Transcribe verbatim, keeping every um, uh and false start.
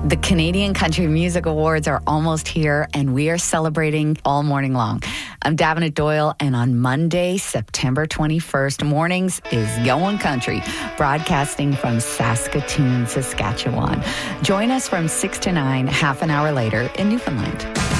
The Canadian Country Music Awards are almost here, and we are celebrating all morning long. I'm Davenant Doyle, and on Monday, September twenty-first, mornings is Going Country, broadcasting from Saskatoon, Saskatchewan. Join us from six to nine, half an hour later in Newfoundland.